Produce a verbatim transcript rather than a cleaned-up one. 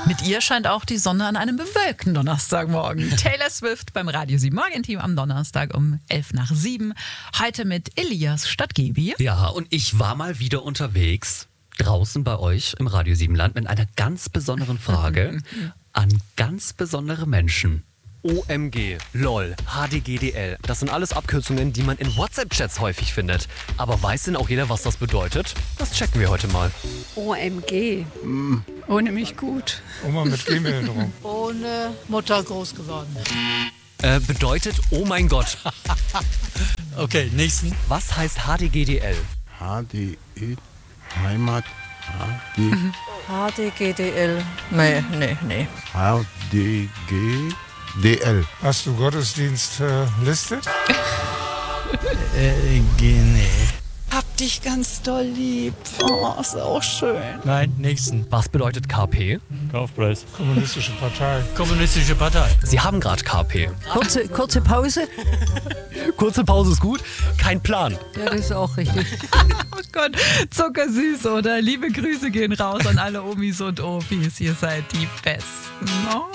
Mit ihr scheint auch die Sonne an einem bewölkten Donnerstagmorgen. Taylor Swift beim Radio sieben Morgenteam am Donnerstag um elf nach sieben. Heute mit Elias Stadtgebi. Ja, und ich war mal wieder unterwegs, draußen bei euch im Radio sieben Land mit einer ganz besonderen Frage an ganz besondere Menschen. O M G, LOL, H D G D L. Das sind alles Abkürzungen, die man in WhatsApp-Chats häufig findet. Aber weiß denn auch jeder, was das bedeutet? Das checken wir heute mal. O M G. Mm. Ohne mich gut. Oma mit Gehbehinderung. Ohne Mutter groß geworden. Äh, bedeutet, oh mein Gott. Okay, nächsten. Was heißt H D G D L? H D E, Heimat, H D, H D G D L. Nee, nee, nee. H D G D L. Hast du Gottesdienst äh, listet? Äh, nee. Hab dich ganz doll lieb. Oh, ist auch schön. Nein, nächsten. Was bedeutet K P? Kaufpreis. Kommunistische Partei. Kommunistische Partei. Sie haben gerade K P. Kurze, kurze Pause? Kurze Pause ist gut. Kein Plan. Ja, das ist auch richtig. Oh Gott, zuckersüß, oder? Liebe Grüße gehen raus an alle Omis und Opis. Ihr seid die Besten. Oh.